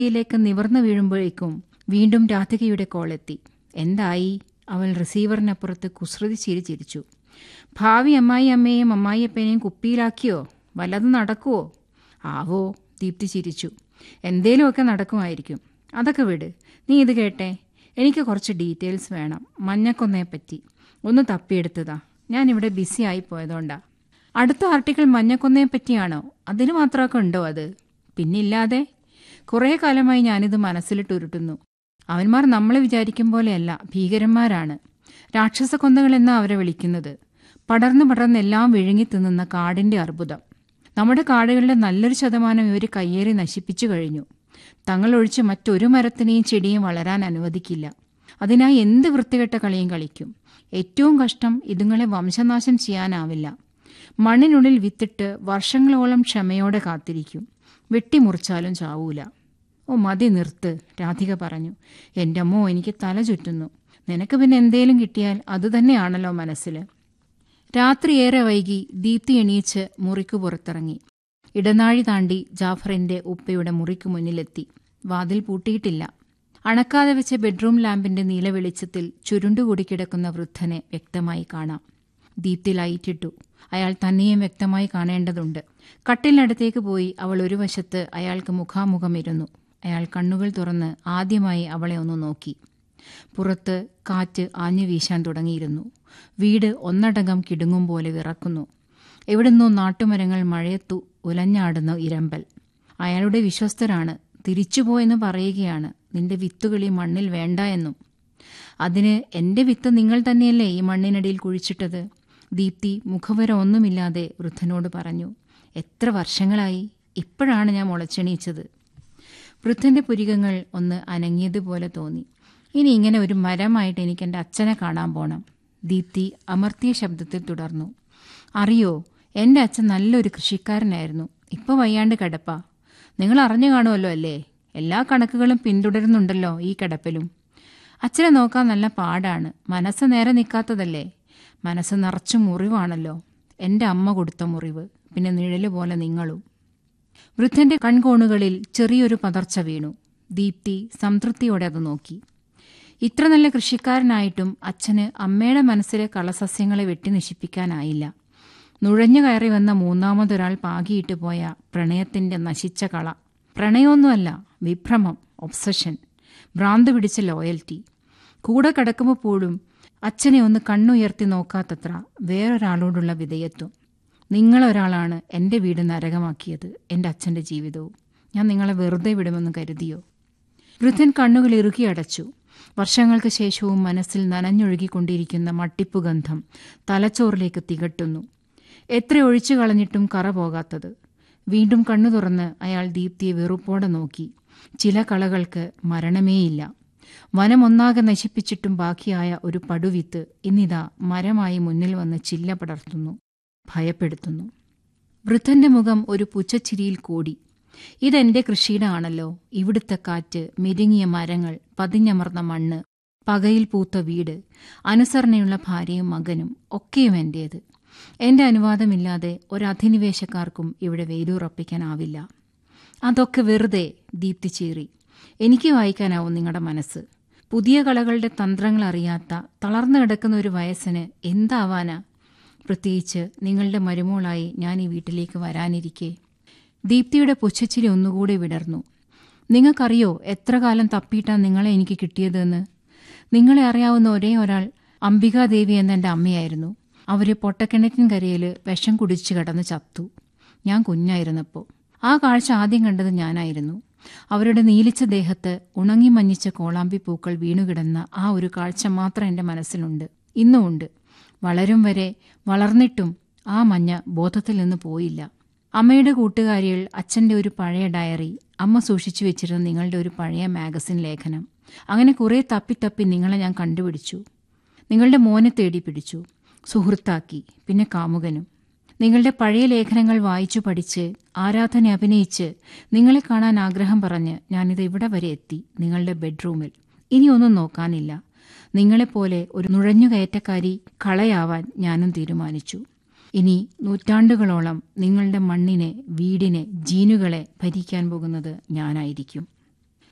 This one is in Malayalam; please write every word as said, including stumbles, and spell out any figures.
യിലേക്ക് നിവർന്നു വീഴുമ്പോഴേക്കും വീണ്ടും രാധികയുടെ കോളെത്തി. എന്തായി? അവൾ റിസീവറിനപ്പുറത്ത് കുസൃതി ചിരി ചിരിച്ചു. ഭാവി അമ്മായി അമ്മയെയും അമ്മായിയപ്പനെയും കുപ്പിയിലാക്കിയോ? വല്ലതും നടക്കുവോ? ആവോ, ദീപ്തി ചിരിച്ചു. എന്തേലുമൊക്കെ നടക്കുമായിരിക്കും. അതൊക്കെ വിട്. നീ ഇത് കേട്ടെ, എനിക്ക് കുറച്ച് ഡീറ്റെയിൽസ് വേണം. മഞ്ഞക്കൊന്നയെപ്പറ്റി ഒന്ന് തപ്പിയെടുത്തതാ. ഞാനിവിടെ ബിസി ആയി പോയതുകൊണ്ടാ. അടുത്ത ആർട്ടിക്കിൾ മഞ്ഞക്കൊന്നയെപ്പറ്റിയാണോ? അതിന് മാത്രമൊക്കെ ഉണ്ടോ അത്? പിന്നില്ലാതെ. കുറേ കാലമായി ഞാനിത് മനസ്സിലിട്ട് ഉരുട്ടുന്നു. അവന്മാർ നമ്മളെ വിചാരിക്കും പോലെയല്ല, ഭീകരന്മാരാണ്. രാക്ഷസ കൊന്തകളെന്നാ അവരെ വിളിക്കുന്നത്. പടർന്നു പടർന്ന് എല്ലാം വിഴുങ്ങി തിന്നുന്ന കാടിന്റെ അർബുദം. നമ്മുടെ കാടുകളുടെ നല്ലൊരു ശതമാനം ഇവർ കയ്യേറി നശിപ്പിച്ചു കഴിഞ്ഞു. തങ്ങളൊഴിച്ച് മറ്റൊരു മരത്തിനെയും ചെടിയും വളരാൻ അനുവദിക്കില്ല. അതിനായി എന്ത് വൃത്തികെട്ട കളിയും കളിക്കും. ഏറ്റവും കഷ്ടം, ഇതുങ്ങളെ വംശനാശം ചെയ്യാനാവില്ല. മണ്ണിനുള്ളിൽ വിത്തിട്ട് വർഷങ്ങളോളം ക്ഷമയോടെ കാത്തിരിക്കും. വെട്ടിമുറിച്ചാലും ചാവൂല. ഓ മതി നിർത്ത്, രാധിക പറഞ്ഞു. എൻ്റെ അമ്മോ, എനിക്ക് തല ചുറ്റുന്നു. നിനക്ക് പിന്നെ എന്തേലും കിട്ടിയാൽ അതുതന്നെയാണല്ലോ മനസ്സിൽ. രാത്രി ഏറെ വൈകി ദീപ്തി എണീച്ച് മുറിക്കു പുറത്തിറങ്ങി. ഇടനാഴി താണ്ടി ജാഫറിന്റെ ഉപ്പയുടെ മുറിക്കു മുന്നിലെത്തി. വാതിൽ പൂട്ടിയിട്ടില്ല. അണക്കാതെ വെച്ച ബെഡ്റൂം ലാമ്പിന്റെ നീല വെളിച്ചത്തിൽ ചുരുണ്ടുകൂടി കിടക്കുന്ന വൃദ്ധനെ വ്യക്തമായി കാണാം. ദീപ്തി ലൈറ്റിട്ടു. അയാൾ തന്നെയും വ്യക്തമായി കാണേണ്ടതുണ്ട്. കട്ടിലിനടുത്തേക്ക് പോയി അവൾ ഒരു വശത്ത് അയാൾക്ക് മുഖാമുഖം ഇരുന്നു. അയാൾ കണ്ണുകൾ തുറന്ന് ആദ്യമായി അവളെ ഒന്ന് നോക്കി. പുറത്ത് കാറ്റ് ആഞ്ഞു വീശാൻ തുടങ്ങിയിരുന്നു. വീട് ഒന്നടങ്കം കിടുങ്ങും പോലെ വിറക്കുന്നു. എവിടുന്നോ നാട്ടുമരങ്ങൾ മഴയത്തു ഉലഞ്ഞാടുന്ന ഇരമ്പൽ. അയാളുടെ വിശ്വസ്തരാണ്. തിരിച്ചുപോയെന്ന് പറയുകയാണ്. നിന്റെ വിത്തുകളി മണ്ണിൽ വേണ്ട എന്നും. അതിന് എന്റെ വിത്ത് നിങ്ങൾ തന്നെയല്ലേ ഈ മണ്ണിനടിയിൽ കുഴിച്ചിട്ടത്? ദീപ്തി മുഖവര ഒന്നുമില്ലാതെ വൃദ്ധനോട് പറഞ്ഞു. എത്ര വർഷങ്ങളായി? ഇപ്പോഴാണ് ഞാൻ മുളച്ചെണീച്ചത്. വൃദ്ധന്റെ പുരികങ്ങൾ ഒന്ന് അനങ്ങിയതുപോലെ തോന്നി. ഇനി ഇങ്ങനെ ഒരു മരമായിട്ട് എനിക്ക് എൻ്റെ അച്ഛനെ കാണാൻ പോണം. ദീപ്തി അമർത്തിയ ശബ്ദത്തിൽ തുടർന്നു. അറിയോ, എൻ്റെ അച്ഛൻ നല്ലൊരു കൃഷിക്കാരനായിരുന്നു. ഇപ്പോൾ വയ്യാണ്ട് കിടപ്പാ. നിങ്ങൾ അറിഞ്ഞു കാണുമല്ലോ അല്ലേ? എല്ലാ കണക്കുകളും പിന്തുടരുന്നുണ്ടല്ലോ ഈ കിടപ്പിലും. അച്ഛനെ നോക്കാൻ നല്ല പാടാണ്. മനസ്സ് നേരെ നിൽക്കാത്തതല്ലേ? മനസ്സ് നിറച്ചു മുറിവാണല്ലോ. എൻ്റെ അമ്മ കൊടുത്ത മുറിവ്, പിന്നെ നിഴല് പോലെ നിങ്ങളും. വൃദ്ധന്റെ കൺകോണുകളിൽ ചെറിയൊരു പതർച്ച വീണു. ദീപ്തി സംതൃപ്തിയോടെ അത് നോക്കി. ഇത്ര നല്ല കൃഷിക്കാരനായിട്ടും അച്ഛന് അമ്മയുടെ മനസ്സിലെ കളസസ്യങ്ങളെ വെട്ടി നശിപ്പിക്കാനായില്ല. നുഴഞ്ഞു കയറി വന്ന മൂന്നാമതൊരാൾ പാകിയിട്ട് പോയ പ്രണയത്തിന്റെ നശിച്ച കള. പ്രണയമൊന്നുമല്ല, വിഭ്രമം, ഒബ്സഷൻ, ഭ്രാന്ത് പിടിച്ച ലോയൽറ്റി. കൂടെ കിടക്കുമ്പോൾ പോലും അച്ഛനെ ഒന്ന് കണ്ണുയർത്തി നോക്കാത്തത്ര വേറൊരാളോടുള്ള വിധേയത്വം. നിങ്ങളൊരാളാണ് എൻ്റെ വീട് നരകമാക്കിയത്, എൻ്റെ അച്ഛൻ്റെ ജീവിതവും. ഞാൻ നിങ്ങളെ വെറുതെ വിടുമെന്ന് കരുതിയോ? വൃദ്ധൻ കണ്ണുകൾ ഇറുകി അടച്ചു. വർഷങ്ങൾക്ക് ശേഷവും മനസ്സിൽ നനഞ്ഞൊഴുകിക്കൊണ്ടിരിക്കുന്ന മട്ടിപ്പുഗന്ധം തലച്ചോറിലേക്ക് തികട്ടുന്നു. എത്ര ഒഴിച്ചു കളഞ്ഞിട്ടും കറ പോകാത്തത്. വീണ്ടും കണ്ണു തുറന്ന് അയാൾ ദീപ്തിയെ വെറുപ്പോടെ നോക്കി. ചില കളകൾക്ക് മരണമേയില്ല. വനമൊന്നാകെ നശിപ്പിച്ചിട്ടും ബാക്കിയായ ഒരു പടുവിത്ത് ഇന്നിതാ മരമായി മുന്നിൽ വന്ന് ചില്ല പടർത്തുന്നു, ഭയപ്പെടുത്തുന്നു. വൃദ്ധന്റെ മുഖം ഒരു പുച്ഛച്ചിരിയിൽ കൂടി. ഇതെന്റെ കൃഷിയുടെ ആണല്ലോ. ഇവിടുത്തെ കാറ്റ്, മെരുങ്ങിയ മരങ്ങൾ, പതിഞ്ഞമർന്ന മണ്ണ്, പകയിൽ പൂത്ത വീട്, അനുസരണയുള്ള ഭാര്യയും മകനും ഒക്കെയും എന്റേത്. എന്റെ അനുവാദമില്ലാതെ ഒരധിനിവേശക്കാർക്കും ഇവിടെ വേരുറപ്പിക്കാനാവില്ല. അതൊക്കെ വെറുതെ, ദീപ്തി ചീറി. എനിക്ക് വായിക്കാനാവും നിങ്ങളുടെ മനസ്സ്. പുതിയ കളകളുടെ തന്ത്രങ്ങൾ അറിയാത്ത തളർന്നു കിടക്കുന്ന ഒരു വയസ്സിന് എന്താവാനാ? പ്രത്യേകിച്ച് നിങ്ങളുടെ മരുമോളായി ഞാൻ ഈ വീട്ടിലേക്ക് വരാനിരിക്കെ. ദീപ്തിയുടെ പുച്ഛച്ചിരി ഒന്നുകൂടെ വിടർന്നു. നിങ്ങൾക്കറിയോ എത്ര കാലം തപ്പിയിട്ടാ നിങ്ങളെ എനിക്ക് കിട്ടിയതെന്ന്? നിങ്ങളെ അറിയാവുന്ന ഒരേ ഒരാൾ അംബികാദേവി എന്ന എൻ്റെ അമ്മയായിരുന്നു. അവര് പൊട്ടക്കിണറ്റിൻകരയിൽ വിഷം കുടിച്ചു കിടന്ന് ചത്തു, ഞാൻ കുഞ്ഞായിരുന്നപ്പോൾ. ആ കാഴ്ച ആദ്യം കണ്ടത് ഞാനായിരുന്നു. അവരുടെ നീലിച്ച ദേഹത്ത് ഉണങ്ങി മഞ്ഞിച്ച കോളാമ്പി പൂക്കൾ വീണുകിടന്ന ആ ഒരു കാഴ്ച മാത്രം എൻ്റെ മനസ്സിലുണ്ട്, ഇന്നുമുണ്ട്. വളരും വരെ വളർന്നിട്ടും ആ മഞ്ഞ ബോധത്തിൽ നിന്ന് പോയില്ല. അമ്മയുടെ കൂട്ടുകാരികൾ, അച്ഛൻ്റെ ഒരു പഴയ ഡയറി, അമ്മ സൂക്ഷിച്ചു വെച്ചിരുന്ന നിങ്ങളുടെ ഒരു പഴയ മാഗസിൻ ലേഖനം. അങ്ങനെ കുറേ തപ്പി തപ്പി നിങ്ങളെ ഞാൻ കണ്ടുപിടിച്ചു. നിങ്ങളുടെ മോനെ തേടി പിടിച്ചു, സുഹൃത്താക്കി, പിന്നെ കാമുകനും. നിങ്ങളുടെ പഴയ ലേഖനങ്ങൾ വായിച്ചു പഠിച്ച്, ആരാധന അഭിനയിച്ച്, നിങ്ങളെ കാണാൻ ആഗ്രഹം പറഞ്ഞ് ഞാനിത് ഇവിടെ വരെ എത്തി, നിങ്ങളുടെ ബെഡ്റൂമിൽ. ഇനിയൊന്നും നോക്കാനില്ല. നിങ്ങളെപ്പോലെ ഒരു നുഴഞ്ഞുകയറ്റക്കാരി കളയാവാൻ ഞാനും തീരുമാനിച്ചു. ഇനി നൂറ്റാണ്ടുകളോളം നിങ്ങളുടെ മണ്ണിനെ, വീടിനെ, ജീനുകളെ ഭരിക്കാൻ പോകുന്നത് ഞാനായിരിക്കും.